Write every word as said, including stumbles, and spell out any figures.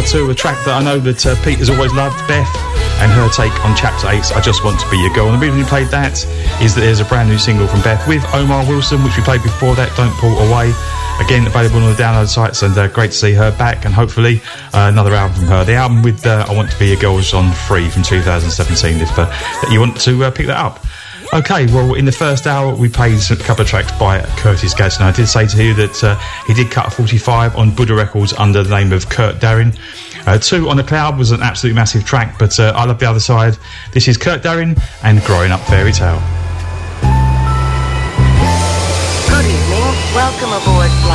to a track that I know that uh, Pete has always loved, Beth, and her take on Chapter eight's I Just Want to Be Your Girl. And the reason we played that is that there's a brand new single from Beth with Omar Wilson, which we played before that, Don't Pull Away. Again, available on the download sites, and uh, great to see her back, and hopefully uh, another album from her. The album with uh, I Want to Be Your Girl was on Free from two thousand seventeen, if uh, you want to uh, pick that up. Okay, well, in the first hour, we played a couple of tracks by Curtis Gadsden. I did say to you that uh, he did cut a forty-five on Buddha Records under the name of Kurt Darin. Uh, Two on a Cloud was an absolutely massive track, but uh, I love the other side. This is Kurt Darin and Growing Up Fairy Tale. Good evening. Welcome aboard flight